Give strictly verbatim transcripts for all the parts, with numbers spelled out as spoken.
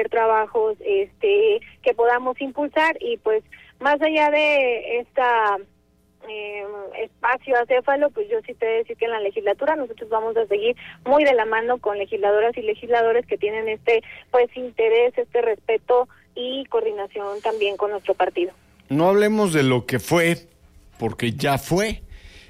trabajos este que podamos impulsar y pues más allá de esta eh, espacio acéfalo, pues yo sí te voy a decir que en la legislatura nosotros vamos a seguir muy de la mano con legisladoras y legisladores que tienen este pues interés, este respeto y coordinación también con nuestro partido. No hablemos de lo que fue, porque ya fue,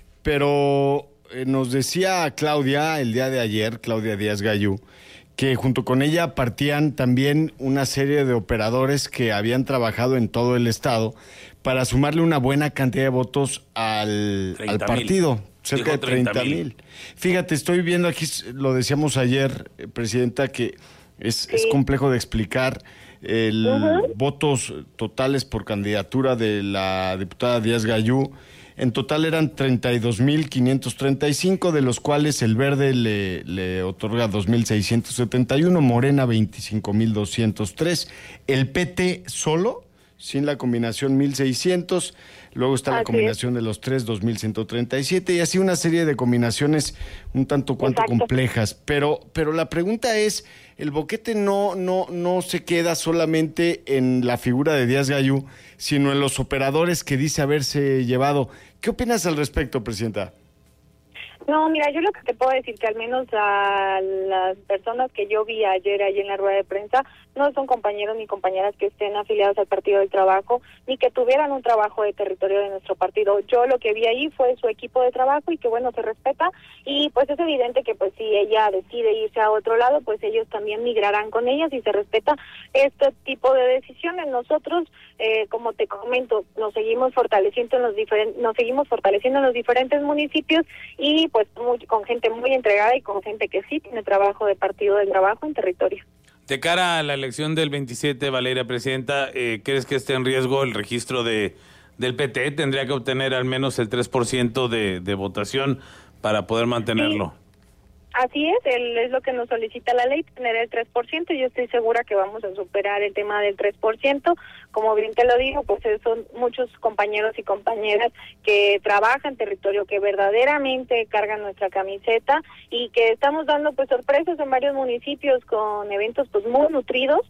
pero eh, nos decía Claudia el día de ayer, Claudia Díaz Gayú, que junto con ella partían también una serie de operadores que habían trabajado en todo el estado para sumarle una buena cantidad de votos al, al partido, cerca de treinta mil. Fíjate, estoy viendo aquí, lo decíamos ayer, eh, Presidenta, que es, sí. es complejo de explicar el uh-huh. votos totales por candidatura de la diputada Díaz Gayú. En total eran treinta y dos mil quinientos treinta y cinco, de los cuales el Verde le, le otorga dos mil seiscientos setenta y uno, Morena veinticinco mil doscientos tres, el P T solo, sin la combinación mil seiscientos, luego está la combinación de los tres, dos mil ciento treinta y siete, y así una serie de combinaciones un tanto cuanto Exacto. complejas. Pero, pero la pregunta es, el boquete no, no, no se queda solamente en la figura de Díaz Gayú, sino en los operadores que dice haberse llevado. ¿Qué opinas al respecto, Presidenta? No, mira, yo lo que te puedo decir que al menos a las personas que yo vi ayer allí en la rueda de prensa no son compañeros ni compañeras que estén afiliados al Partido del Trabajo ni que tuvieran un trabajo de territorio de nuestro partido. Yo lo que vi ahí fue su equipo de trabajo y que bueno, se respeta y pues es evidente que pues si ella decide irse a otro lado, pues ellos también migrarán con ellas y se respeta este tipo de decisiones. Nosotros, eh, como te comento, nos seguimos fortaleciendo en los diferentes, nos seguimos fortaleciendo en los diferentes municipios y pues muy, con gente muy entregada y con gente que sí tiene trabajo de Partido del Trabajo en territorio. De cara a la elección del veintisiete, Valeria, Presidenta, eh, ¿crees que esté en riesgo el registro de del P T? ¿Tendría que obtener al menos el tres por ciento de, de votación para poder mantenerlo? Sí. Así es, el, es lo que nos solicita la ley, tener el tres por ciento. Yo estoy segura que vamos a superar el tema del tres por ciento. Como bien te lo digo, pues son muchos compañeros y compañeras que trabajan en territorio, que verdaderamente cargan nuestra camiseta y que estamos dando pues sorpresas en varios municipios con eventos pues muy nutridos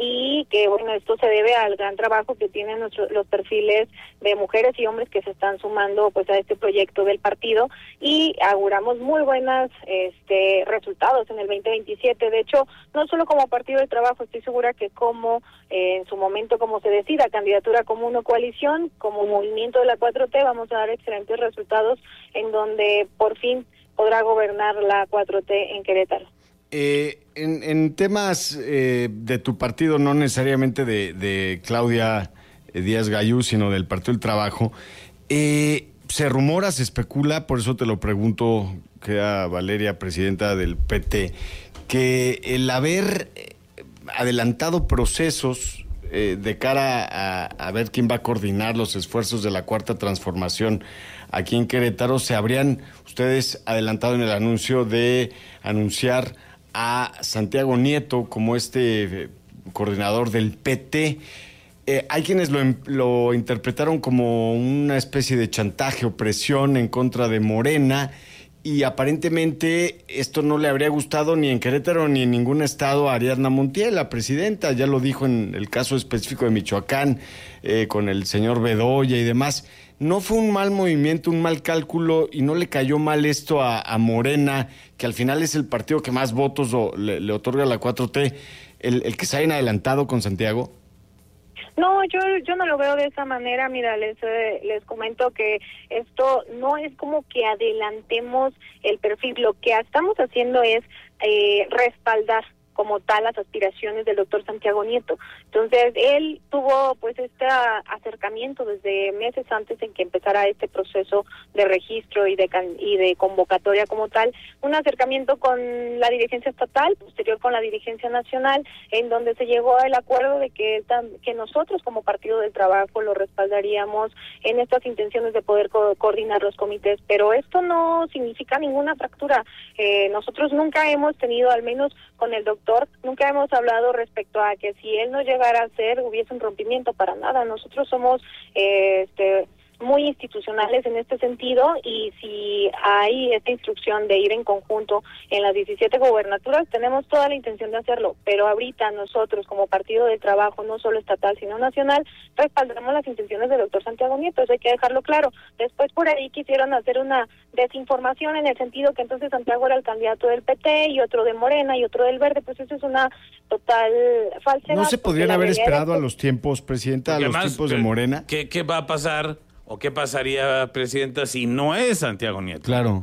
y que bueno, esto se debe al gran trabajo que tienen nuestros, los perfiles de mujeres y hombres que se están sumando pues a este proyecto del partido y auguramos muy buenas este resultados en el veinte veintisiete. De hecho, no solo como Partido del Trabajo, estoy segura que como eh, en su momento, como se decida, candidatura común o coalición, como movimiento de la cuatro T, vamos a dar excelentes resultados en donde por fin podrá gobernar la cuatro T en Querétaro. Eh, en, en temas eh, de tu partido, no necesariamente de, de Claudia Díaz Gayú, sino del Partido del Trabajo, eh, se rumora, se especula, por eso te lo pregunto, queda Valeria, presidenta del P T, que el haber adelantado procesos eh, de cara a, a ver quién va a coordinar los esfuerzos de la Cuarta Transformación aquí en Querétaro, se habrían ustedes adelantado en el anuncio de anunciar a Santiago Nieto como este eh, coordinador del P T. Eh, hay quienes lo, lo interpretaron como una especie de chantaje o presión en contra de Morena y aparentemente esto no le habría gustado ni en Querétaro ni en ningún estado a Ariadna Montiel, la presidenta, ya lo dijo en el caso específico de Michoacán, eh, con el señor Bedoya y demás. ¿No fue un mal movimiento, un mal cálculo y no le cayó mal esto a, a Morena, que al final es el partido que más votos o, le, le otorga a la cuatro T, el, el que se hayan adelantado con Santiago? No, yo yo no lo veo de esa manera. Mira, les eh, les comento que esto no es como que adelantemos el perfil. Lo que estamos haciendo es eh, respaldar como tal las aspiraciones del doctor Santiago Nieto. Entonces, él tuvo pues este acercamiento desde meses antes en que empezara este proceso de registro y de can y de convocatoria como tal, un acercamiento con la dirigencia estatal, posterior con la dirigencia nacional, en donde se llegó al acuerdo de que, que nosotros como Partido del Trabajo lo respaldaríamos en estas intenciones de poder co coordinar los comités, pero esto no significa ninguna fractura. Eh, nosotros nunca hemos tenido, al menos con el doctor, nunca hemos hablado respecto a que si él no llegara a ser, hubiese un rompimiento, para nada. Nosotros somos eh, este muy institucionales en este sentido, y si hay esta instrucción de ir en conjunto en las diecisiete gobernaturas, tenemos toda la intención de hacerlo, pero ahorita nosotros como Partido del Trabajo, no solo estatal sino nacional, respaldamos las intenciones del doctor Santiago Nieto, eso hay que dejarlo claro. Después por ahí quisieron hacer una desinformación en el sentido que entonces Santiago era el candidato del P T y otro de Morena y otro del Verde, pues eso es una total falsedad. ¿No se podrían haber esperado a los tiempos, Presidenta, a los además, tiempos de Morena? ¿qué, ¿Qué va a pasar o qué pasaría, Presidenta, si no es Santiago Nieto? Claro.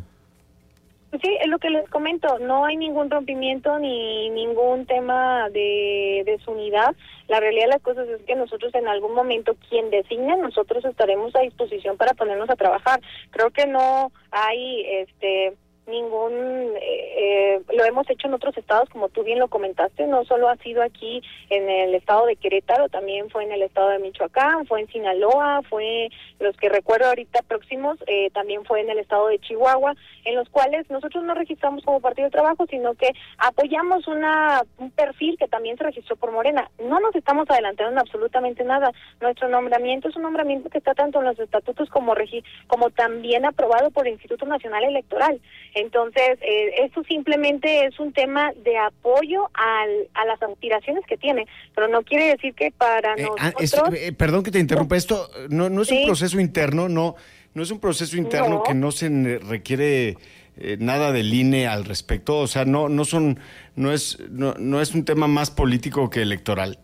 Sí, es lo que les comento, no hay ningún rompimiento ni ningún tema de desunidad. La realidad de las cosas es que nosotros en algún momento, quien designe, nosotros estaremos a disposición para ponernos a trabajar. Creo que no hay este ningún, eh, eh, lo hemos hecho en otros estados, como tú bien lo comentaste, no solo ha sido aquí en el estado de Querétaro, también fue en el estado de Michoacán, fue en Sinaloa, fue, los que recuerdo ahorita próximos, eh, también fue en el estado de Chihuahua, en los cuales nosotros no registramos como Partido de Trabajo, sino que apoyamos una un perfil que también se registró por Morena. No nos estamos adelantando en absolutamente nada. Nuestro nombramiento es un nombramiento que está tanto en los estatutos como regi como también aprobado por el Instituto Nacional Electoral. Entonces, eh, esto simplemente es un tema de apoyo al, a las aspiraciones que tiene, pero no quiere decir que para eh, nosotros... Es, eh, perdón que te interrumpa, esto no, no es sí. un proceso interno, no, no es un proceso interno no. que no se requiere eh, nada del I N E al respecto, o sea, no, no son, no es, no, no es un tema más político que electoral.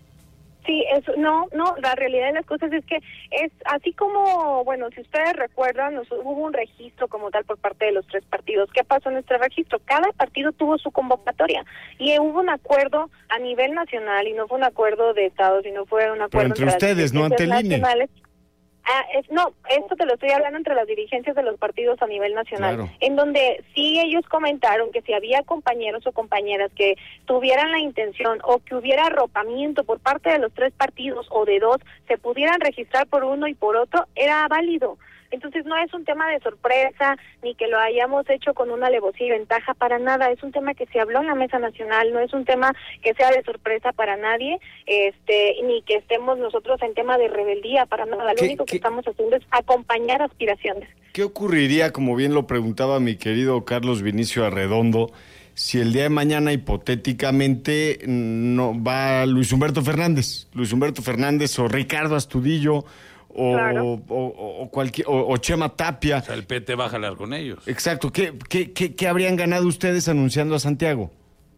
Sí, eso, no, no, la realidad de las cosas es que es así como, bueno, si ustedes recuerdan, nos, hubo un registro como tal por parte de los tres partidos. ¿Qué pasó en este registro? Cada partido tuvo su convocatoria y hubo un acuerdo a nivel nacional y no fue un acuerdo de estados, sino fue un acuerdo entre ustedes, no ante el I N E. Ah, es, no, esto te lo estoy hablando entre las dirigencias de los partidos a nivel nacional, claro. En donde sí ellos comentaron que si había compañeros o compañeras que tuvieran la intención o que hubiera arropamiento por parte de los tres partidos o de dos, se pudieran registrar por uno y por otro, era válido. Entonces no es un tema de sorpresa, ni que lo hayamos hecho con una alevosía y ventaja, para nada, es un tema que se habló en la mesa nacional, no es un tema que sea de sorpresa para nadie, este, ni que estemos nosotros en tema de rebeldía, para nada, lo único que ¿qué? estamos haciendo es acompañar aspiraciones. ¿Qué ocurriría, como bien lo preguntaba mi querido Carlos Vinicio Arredondo, si el día de mañana hipotéticamente no va Luis Humberto Fernández, Luis Humberto Fernández o Ricardo Astudillo, O, claro. o, o, o, cualquier, o, o Chema Tapia? O sea, el P T va a jalar con ellos. Exacto. ¿Qué, qué, qué, qué habrían ganado ustedes anunciando a Santiago?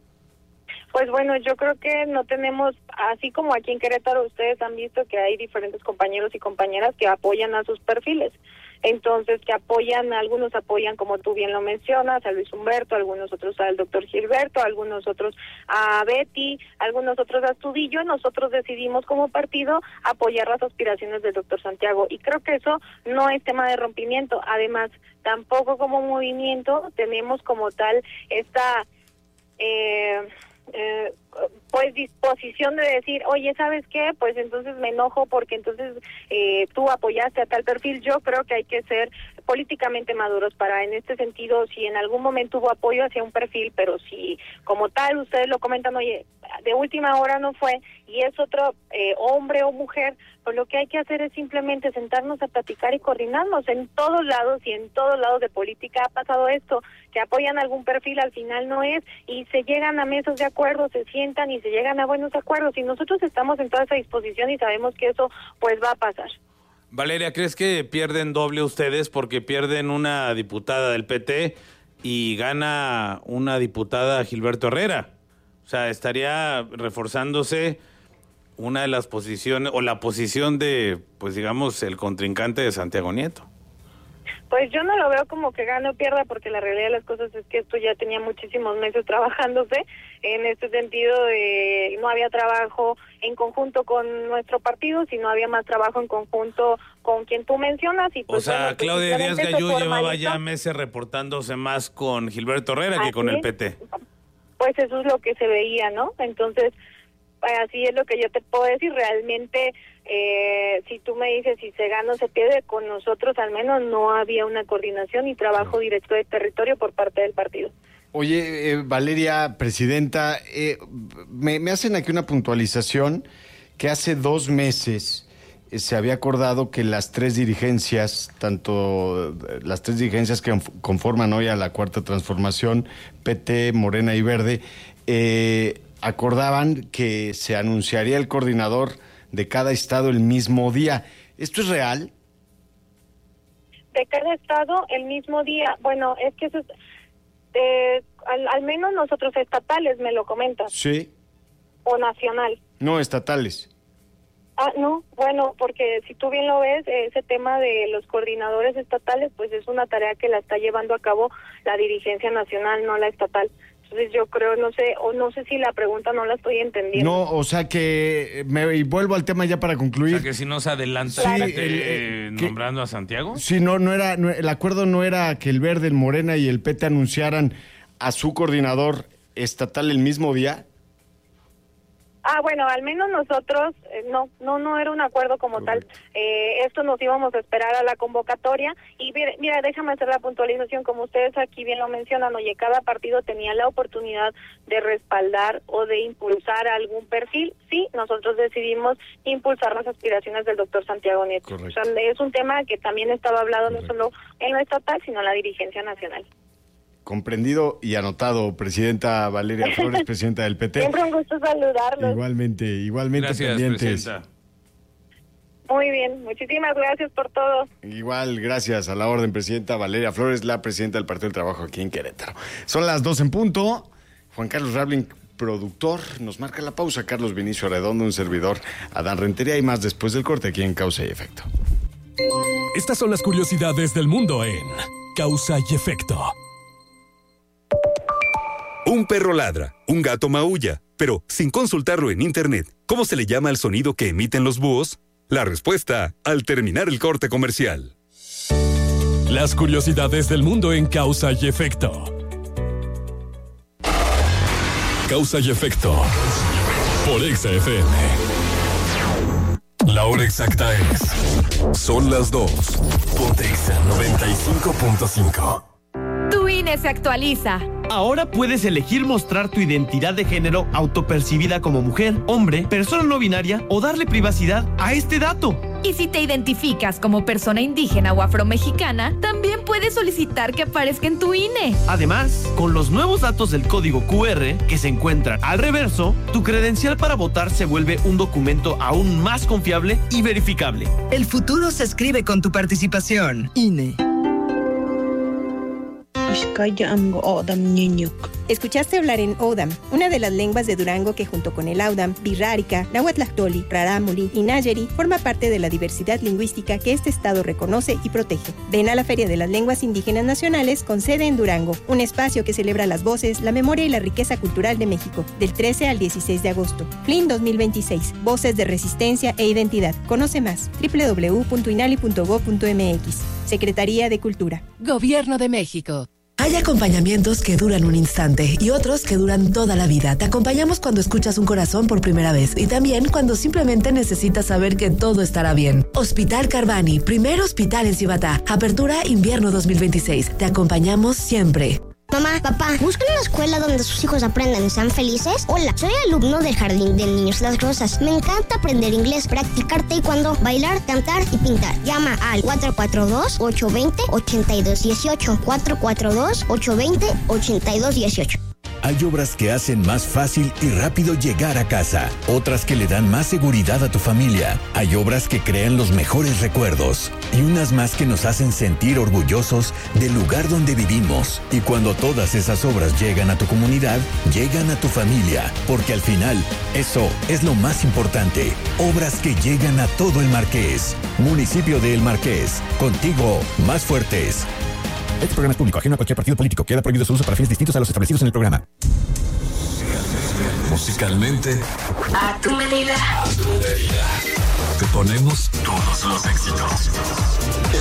Pues bueno, yo creo que no tenemos, así como aquí en Querétaro ustedes han visto que hay diferentes compañeros y compañeras que apoyan a sus perfiles. Entonces, que apoyan, algunos apoyan, como tú bien lo mencionas, a Luis Humberto, algunos otros al doctor Gilberto, algunos otros a Betty, algunos otros a Astudillo. Nosotros decidimos como partido apoyar las aspiraciones del doctor Santiago y creo que eso no es tema de rompimiento. Además, tampoco como movimiento tenemos como tal esta... Eh, Eh, pues disposición de decir, oye, ¿sabes qué? Pues entonces me enojo porque entonces eh, tú apoyaste a tal perfil. Yo creo que hay que ser políticamente maduros para, en este sentido, si en algún momento hubo apoyo hacia un perfil, pero si como tal ustedes lo comentan, oye, de última hora no fue y es otro eh, hombre o mujer, pues lo que hay que hacer es simplemente sentarnos a platicar y coordinarnos. En todos lados y en todos lados de política ha pasado esto, que apoyan algún perfil, al final no es, y se llegan a mesas de acuerdo, se sientan y se llegan a buenos acuerdos, y nosotros estamos en toda esa disposición y sabemos que eso pues va a pasar. Valeria, ¿crees que pierden doble ustedes porque pierden una diputada del P T y gana una diputada Gilberto Herrera? O sea, estaría reforzándose una de las posiciones, o la posición de, pues digamos, el contrincante de Santiago Nieto. Pues yo no lo veo como que gane o pierda, porque la realidad de las cosas es que esto ya tenía muchísimos meses trabajándose. En este sentido, eh, no había trabajo en conjunto con nuestro partido, sino había más trabajo en conjunto con quien tú mencionas. Y pues, o sea, bueno, Claudia Díaz Gayú formalizó... llevaba ya meses reportándose más con Gilberto Herrera que con el P T. Pues eso es lo que se veía, ¿no? Entonces, así es lo que yo te puedo decir. Realmente, eh, si tú me dices si se gana o se pierde, con nosotros al menos no había una coordinación y trabajo directo de territorio por parte del partido. Oye, eh, Valeria, presidenta, eh, me, me hacen aquí una puntualización que hace dos meses eh, se había acordado que las tres dirigencias, tanto eh, las tres dirigencias que conforman hoy a la Cuarta Transformación, P T, Morena y Verde, eh, acordaban que se anunciaría el coordinador de cada estado el mismo día. ¿Esto es real? De cada estado el mismo día. Bueno, es que eso es, eh, al, al menos nosotros estatales, me lo comentas. Sí. ¿O nacional? No, estatales. Ah, no, bueno, porque si tú bien lo ves, ese tema de los coordinadores estatales, pues es una tarea que la está llevando a cabo la dirigencia nacional, no la estatal. Entonces yo creo, no sé, o no sé si la pregunta no la estoy entendiendo. No, o sea que, me y vuelvo al tema ya para concluir. O sea que si no se adelanta Sí, el P T, el, eh, que- nombrando a Santiago. Sí, no, no era, no, el acuerdo no era que el Verde, el Morena y el P T anunciaran a su coordinador estatal el mismo día. Ah, bueno, al menos nosotros, eh, no, no, no era un acuerdo como Correcto. tal. Eh, esto nos íbamos a esperar a la convocatoria y mira, mira, déjame hacer la puntualización, como ustedes aquí bien lo mencionan, oye, cada partido tenía la oportunidad de respaldar o de impulsar algún perfil. Sí, nosotros decidimos impulsar las aspiraciones del doctor Santiago Nieto. Correcto. O sea, es un tema que también estaba hablado Correcto. no solo en lo estatal, sino en la dirigencia nacional. Comprendido y anotado, presidenta Valeria Flores, presidenta del P T. Siempre un gusto saludarlos. Igualmente, igualmente Gracias, pendientes. presidenta. Muy bien, muchísimas gracias por todo. Igual, gracias a la orden, presidenta Valeria Flores, la presidenta del Partido del Trabajo aquí en Querétaro. Son las dos en punto. Juan Carlos Rablin, productor, nos marca la pausa. Carlos Vinicio Redondo, un servidor, Adán Rentería y más después del corte aquí en Causa y Efecto. Estas son las curiosidades del mundo en Causa y Efecto. Un perro ladra, un gato maulla, pero sin consultarlo en internet. ¿Cómo se le llama al sonido que emiten los búhos? La respuesta al terminar el corte comercial. Las curiosidades del mundo en Causa y Efecto. Causa y Efecto. Por Exa F M. La hora exacta es. Son las dos. Ponte Exa noventa y cinco punto cinco. Tu I N E se actualiza. Ahora puedes elegir mostrar tu identidad de género autopercibida como mujer, hombre, persona no binaria o darle privacidad a este dato. Y si te identificas como persona indígena o afromexicana, también puedes solicitar que aparezca en tu I N E. Además, con los nuevos datos del código Q R que se encuentran al reverso, tu credencial para votar se vuelve un documento aún más confiable y verificable. El futuro se escribe con tu participación. I N E. Escuchaste hablar en Odam, una de las lenguas de Durango que junto con el Audam, Birrárica, Nahuatlactoli, Rarámuri y Nayeri forma parte de la diversidad lingüística que este estado reconoce y protege. Ven a la Feria de las Lenguas Indígenas Nacionales con sede en Durango, un espacio que celebra las voces, la memoria y la riqueza cultural de México, del trece al dieciséis de agosto. F L I N dos mil veintiséis, Voces de Resistencia e Identidad. Conoce más, doble u doble u doble u punto inali punto gob punto m x. Secretaría de Cultura. Gobierno de México. Hay acompañamientos que duran un instante y otros que duran toda la vida. Te acompañamos cuando escuchas un corazón por primera vez y también cuando simplemente necesitas saber que todo estará bien. Hospital Carvani, primer hospital en Cibatá. Apertura invierno dos mil veintiséis. Te acompañamos siempre. Mamá, papá, ¿buscan una escuela donde sus hijos aprendan y sean felices? Hola, soy alumno del Jardín de Niños Las Rosas. Me encanta aprender inglés, practicar taekwondo, bailar, cantar y pintar. Llama al cuatro cuatro dos, ocho dos cero, ocho dos uno ocho. cuatro cuatro dos, ocho dos cero, ocho dos uno ocho. Hay obras que hacen más fácil y rápido llegar a casa, otras que le dan más seguridad a tu familia. Hay obras que crean los mejores recuerdos y unas más que nos hacen sentir orgullosos del lugar donde vivimos. Y cuando todas esas obras llegan a tu comunidad, llegan a tu familia, porque al final, eso es lo más importante. Obras que llegan a todo el Marqués. Municipio de El Marqués, contigo más fuertes. Este programa es público, ajeno a cualquier partido político. Queda prohibido su uso para fines distintos a los establecidos en el programa. Musicalmente, A tu medida. te ponemos todos los éxitos.